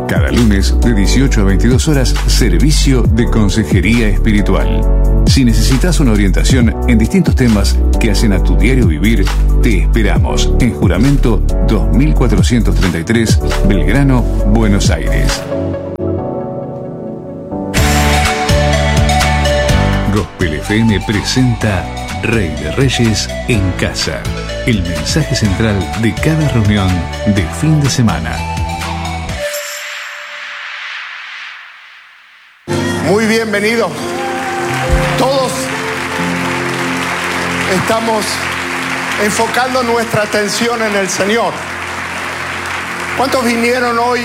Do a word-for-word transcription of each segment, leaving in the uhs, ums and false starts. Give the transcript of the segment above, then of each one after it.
Cada lunes de dieciocho a veintidós horas, servicio de consejería espiritual. Si necesitas una orientación en distintos temas que hacen a tu diario vivir, te esperamos en Juramento dos mil cuatrocientos treinta y tres, Belgrano, Buenos Aires. Gospel F M presenta Rey de Reyes en Casa, el mensaje central de cada reunión de fin de semana. Muy bienvenidos. Todos estamos enfocando nuestra atención en el Señor. ¿Cuántos vinieron hoy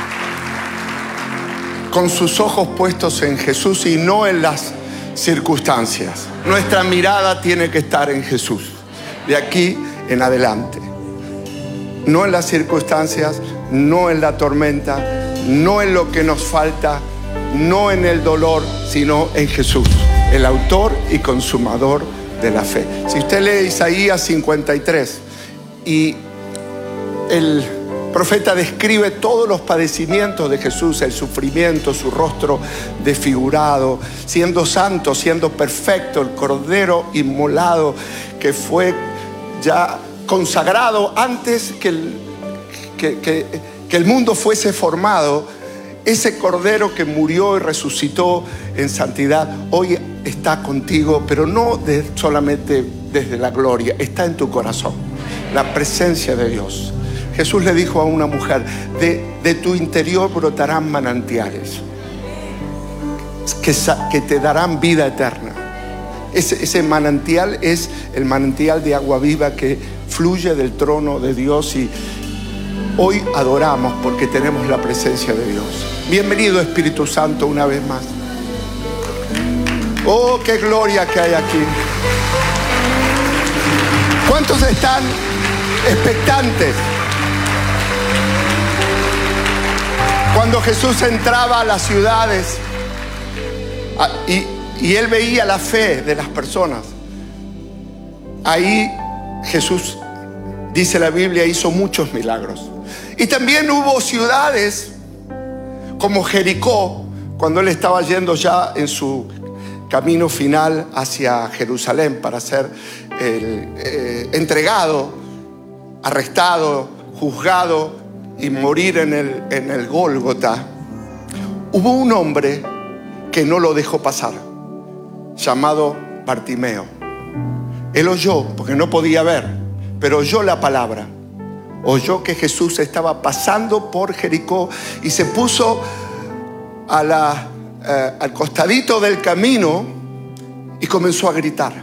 con sus ojos puestos en Jesús y no en las circunstancias? Nuestra mirada tiene que estar en Jesús, de aquí en adelante. No en las circunstancias, no en la tormenta, no en lo que nos falta, no en el dolor, sino en Jesús, el autor y consumador de la fe. Si usted lee Isaías cincuenta y tres y el profeta describe todos los padecimientos de Jesús, el sufrimiento, su rostro desfigurado, siendo santo, siendo perfecto, el cordero inmolado que fue ya consagrado antes que el, que, que, que el mundo fuese formado. Ese cordero que murió y resucitó en santidad, hoy está contigo, pero no de, solamente desde la gloria, está en tu corazón, la presencia de Dios. Jesús le dijo a una mujer, de, de tu interior brotarán manantiales que, que te darán vida eterna. Ese, ese manantial es el manantial de agua viva que fluye del trono de Dios, y hoy adoramos porque tenemos la presencia de Dios. Bienvenido Espíritu Santo una vez más. Oh, qué gloria que hay aquí. ¿Cuántos están expectantes? Cuando Jesús entraba a las ciudades y, y Él veía la fe de las personas, ahí Jesús, dice la Biblia, hizo muchos milagros. Y también hubo ciudades como Jericó, cuando Él estaba yendo ya en su camino final hacia Jerusalén para ser el, eh, entregado, arrestado, juzgado y morir en el, en el Gólgota. Hubo un hombre que no lo dejó pasar, llamado Bartimeo. Él oyó, porque no podía ver, pero oyó la palabra. Oyó que Jesús estaba pasando por Jericó y se puso a la, eh, al costadito del camino y comenzó a gritar.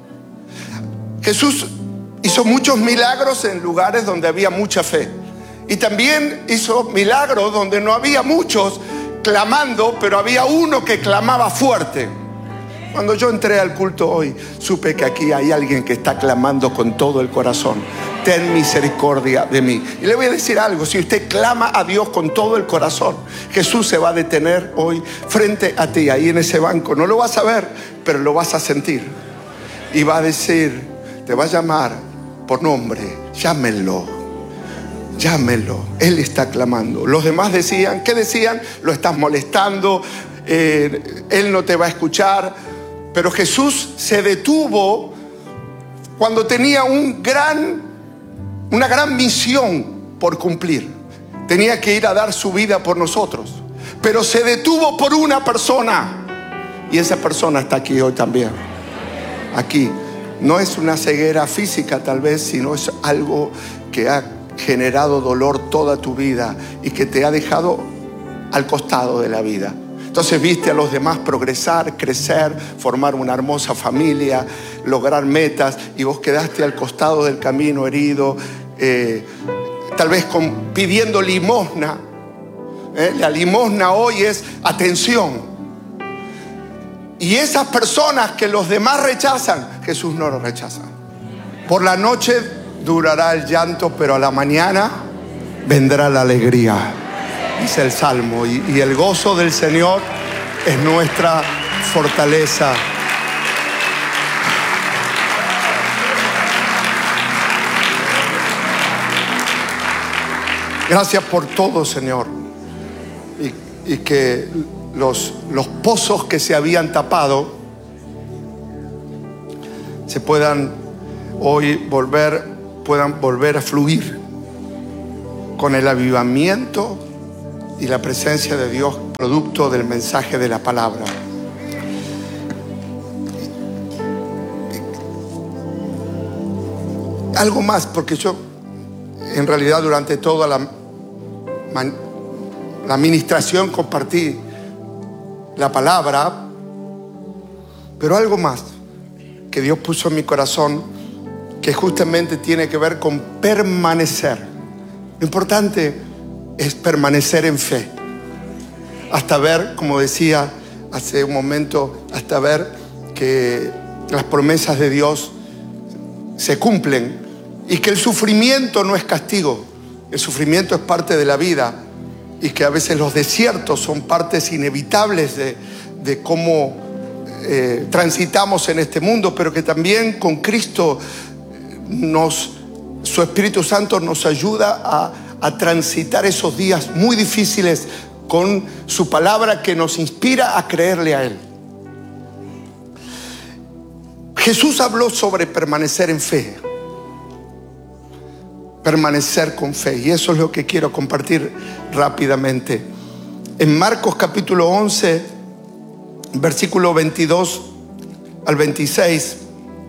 Jesús hizo muchos milagros en lugares donde había mucha fe, y también hizo milagros donde no había muchos clamando, pero había uno que clamaba fuerte. Cuando yo entré al culto hoy, supe que aquí hay alguien que está clamando con todo el corazón: ten misericordia de mí. Y le voy a decir algo: si usted clama a Dios con todo el corazón, Jesús se va a detener hoy frente a ti, ahí en ese banco. No lo vas a ver, pero lo vas a sentir. Y va a decir, te va a llamar por nombre: llámenlo, llámenlo. Él está clamando. Los demás decían, ¿qué decían? Lo estás molestando, eh, Él no te va a escuchar. Pero Jesús se detuvo cuando tenía un gran, una gran misión por cumplir. Tenía que ir a dar su vida por nosotros, pero se detuvo por una persona, y esa persona está aquí hoy también. Aquí no es una ceguera física tal vez, sino es algo que ha generado dolor toda tu vida y que te ha dejado al costado de la vida. Entonces viste a los demás progresar, crecer, formar una hermosa familia, lograr metas, y vos quedaste al costado del camino herido, eh, tal vez con, pidiendo limosna. ¿eh? La limosna hoy es atención. Y esas personas que los demás rechazan, Jesús no los rechaza. Por la noche durará el llanto, pero a la mañana vendrá la alegría, dice el Salmo, y, y el gozo del Señor es nuestra fortaleza. Gracias por todo, Señor. y, y que los, los pozos que se habían tapado se puedan hoy volver, puedan volver a fluir con el avivamiento y la presencia de Dios, producto del mensaje de la palabra. Algo más, porque yo en realidad durante toda la, la administración compartí la palabra, pero algo más que Dios puso en mi corazón, que justamente tiene que ver con permanecer. Lo importante es permanecer en fe, hasta ver, como decía hace un momento, hasta ver que las promesas de Dios se cumplen y que el sufrimiento no es castigo, el sufrimiento es parte de la vida y que a veces los desiertos son partes inevitables de, de cómo eh, transitamos en este mundo, pero que también con Cristo nos, su Espíritu Santo nos ayuda a, a transitar esos días muy difíciles con su palabra que nos inspira a creerle a Él. Jesús habló sobre permanecer en fe, permanecer con fe, y eso es lo que quiero compartir rápidamente. En Marcos capítulo once, versículo veintidós al veintiséis,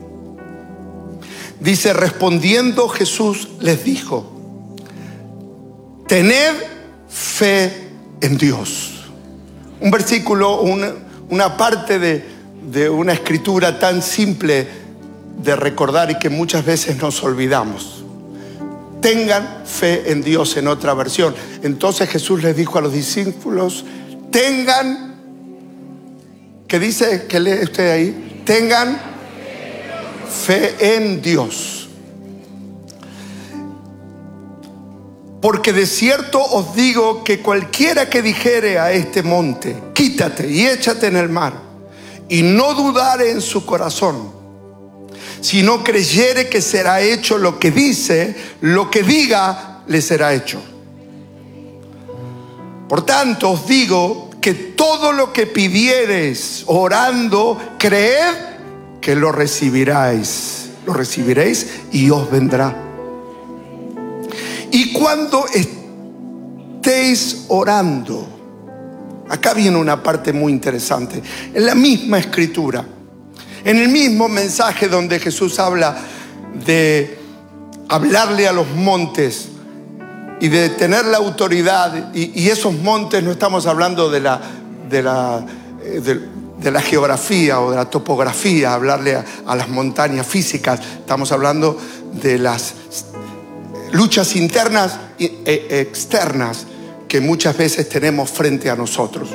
dice: respondiendo Jesús les dijo: tened fe en Dios. Un versículo, una, una parte de, de una escritura tan simple de recordar y que muchas veces nos olvidamos. Tengan fe en Dios, en otra versión. Entonces Jesús les dijo a los discípulos: tengan, ¿qué dice? ¿Qué lee usted ahí? Tengan fe en Dios. Porque de cierto os digo que cualquiera que dijere a este monte: quítate y échate en el mar, y no dudare en su corazón, si no creyere que será hecho lo que dice, lo que diga le será hecho. Por tanto os digo que todo lo que pidiereis orando, creed que lo recibiráis. Lo recibiréis y os vendrá. Y cuando estéis orando, acá viene una parte muy interesante. En la misma escritura, en el mismo mensaje donde Jesús habla de hablarle a los montes y de tener la autoridad, y, y esos montes no estamos hablando de la, de, la, de, de la geografía o de la topografía, hablarle a, a las montañas físicas, estamos hablando de las luchas internas e externas que muchas veces tenemos frente a nosotros.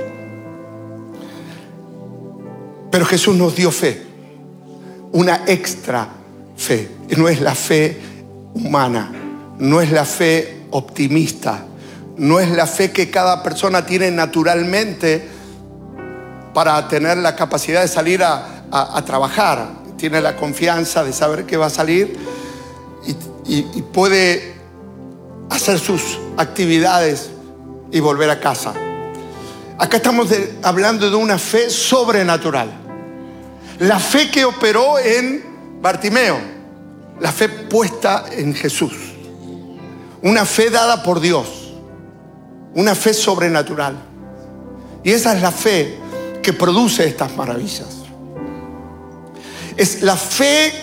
Pero Jesús nos dio fe, una extra fe. No es la fe humana, no es la fe optimista, no es la fe que cada persona tiene naturalmente para tener la capacidad de salir a, a, a trabajar. Tiene la confianza de saber que va a salir y, y, y puede hacer sus actividades y volver a casa. Acá estamos de, hablando de una fe sobrenatural. La fe que operó en Bartimeo, la fe puesta en Jesús, una fe dada por Dios, una fe sobrenatural. Y esa es la fe que produce estas maravillas. Es la fe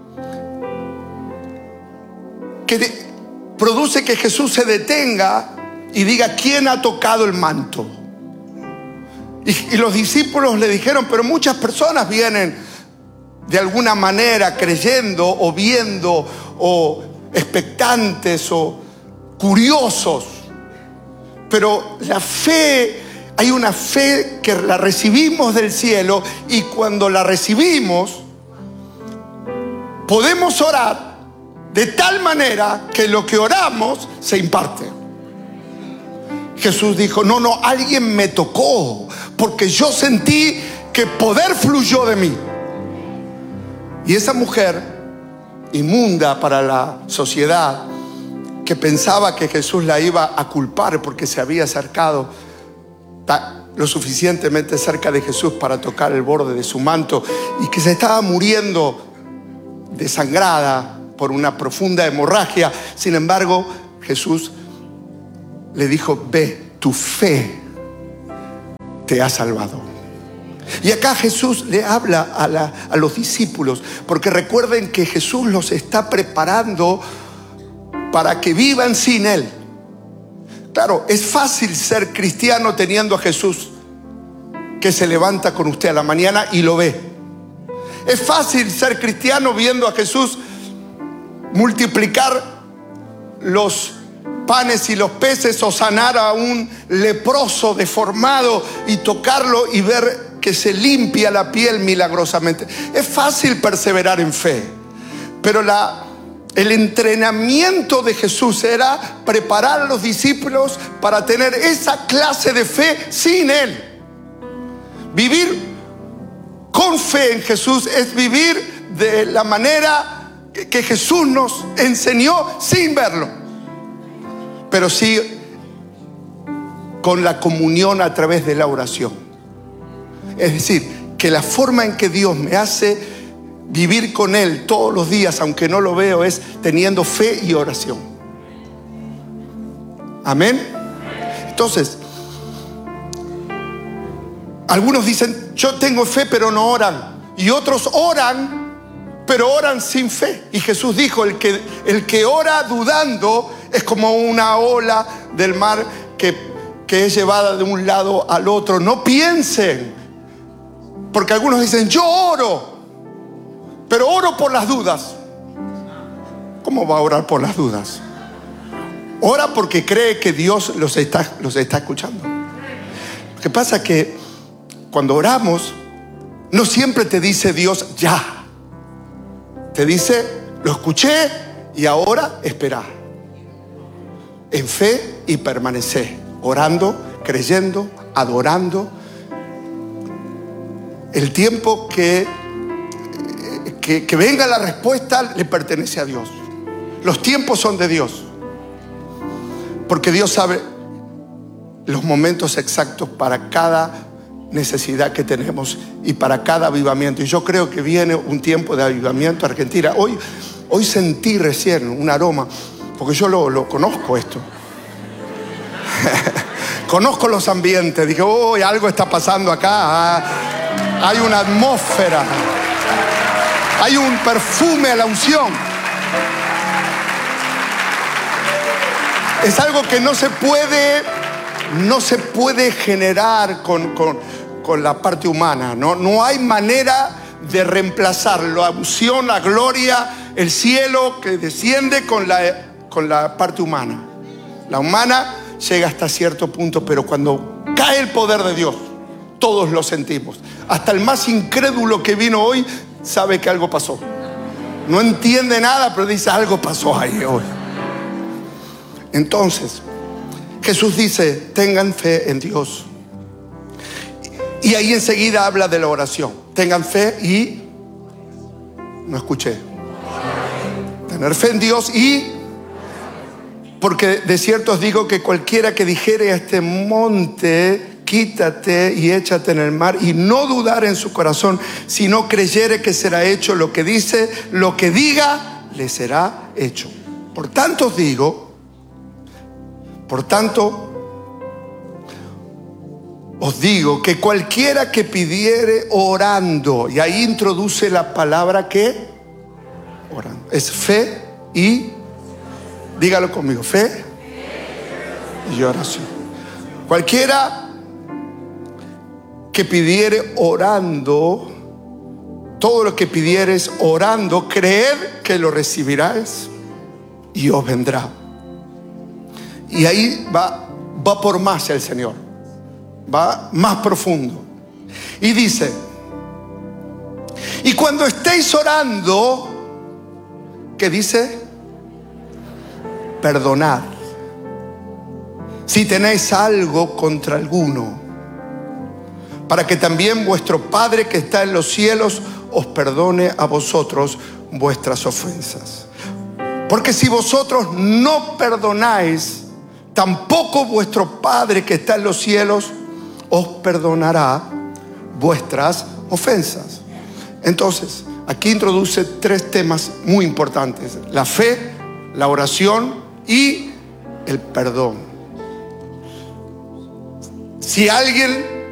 que de, produce que Jesús se detenga y diga: ¿quién ha tocado el manto? Y, y los discípulos le dijeron: pero muchas personas vienen de alguna manera creyendo o viendo o expectantes o curiosos. Pero la fe, hay una fe que la recibimos del cielo, y cuando la recibimos podemos orar de tal manera que lo que oramos se imparte. Jesús dijo: no, no, alguien me tocó, porque yo sentí que poder fluyó de mí. Y esa mujer inmunda para la sociedad, que pensaba que Jesús la iba a culpar porque se había acercado, está lo suficientemente cerca de Jesús para tocar el borde de su manto y que se estaba muriendo desangrada por una profunda hemorragia. Sin embargo, Jesús le dijo: ve, tu fe te ha salvado. Y acá Jesús le habla a, la, a los discípulos, porque recuerden que Jesús los está preparando para que vivan sin Él. Claro, es fácil ser cristiano teniendo a Jesús que se levanta con usted a la mañana y lo ve. Es fácil ser cristiano viendo a Jesús multiplicar los panes y los peces o sanar a un leproso deformado y tocarlo y ver que se limpia la piel milagrosamente. Es fácil perseverar en fe, pero la, el entrenamiento de Jesús era preparar a los discípulos para tener esa clase de fe sin Él. Vivir con fe en Jesús es vivir de la manera que Jesús nos enseñó sin verlo, pero sí con la comunión a través de la oración. Es decir, que la forma en que Dios me hace vivir con Él todos los días, aunque no lo veo, es teniendo fe y oración. Amén. Entonces, algunos dicen: yo tengo fe pero no oran. Y otros oran pero oran sin fe. Y Jesús dijo: el que, el que ora dudando es como una ola del mar que, que es llevada de un lado al otro. No piensen, porque algunos dicen: yo oro, pero oro por las dudas. ¿Cómo va a orar por las dudas? Ora porque cree que Dios los está, los está escuchando. Lo que pasa es que cuando oramos, no siempre te dice Dios ya. Te dice: lo escuché y ahora espera. En fe y permanecer, orando, creyendo, adorando. El tiempo que, que, que venga la respuesta le pertenece a Dios. Los tiempos son de Dios, porque Dios sabe los momentos exactos para cada necesidad que tenemos y para cada avivamiento. Y yo creo que viene un tiempo de avivamiento a Argentina. Hoy, hoy sentí recién un aroma, porque yo lo, lo conozco esto. Conozco los ambientes. Dije: oh, algo está pasando acá. Ah, hay una atmósfera, hay un perfume a la unción. Es algo que no se puede, no se puede generar con, con, con la parte humana. No, no hay manera de reemplazar la unción, la gloria, el cielo que desciende con la, con la parte humana. La humana llega hasta cierto punto, pero cuando cae el poder de Dios, todos lo sentimos. Hasta el más incrédulo que vino hoy sabe que algo pasó. No entiende nada, pero dice: algo pasó ahí hoy. Entonces, Jesús dice: tengan fe en Dios. Y ahí enseguida habla de la oración. Tengan fe y... No escuché. Tener fe en Dios y... Porque de cierto os digo que cualquiera que dijere a este monte: quítate y échate en el mar, y no dudar en su corazón, sino creyere que será hecho lo que dice, lo que diga, le será hecho. Por tanto os digo, por tanto os digo que cualquiera que pidiere orando, y ahí introduce la palabra que orando, es fe y, dígalo conmigo, fe y oración. Cualquiera que pidiere orando, todo lo que pidieres orando, creed que lo recibirás y os vendrá. Y ahí va, va por más el Señor, va más profundo. Y dice: y cuando estéis orando, ¿qué dice? Perdonad si tenéis algo contra alguno, para que también vuestro Padre que está en los cielos os perdone a vosotros vuestras ofensas. Porque si vosotros no perdonáis, tampoco vuestro Padre que está en los cielos os perdonará vuestras ofensas. Entonces, aquí introduce tres temas muy importantes: la fe, la oración y el perdón. Si alguien